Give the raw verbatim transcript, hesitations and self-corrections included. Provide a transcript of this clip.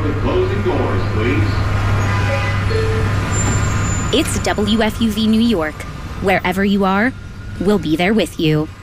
the closing doors, please. It's W F U V New York. Wherever you are, we'll be there with you.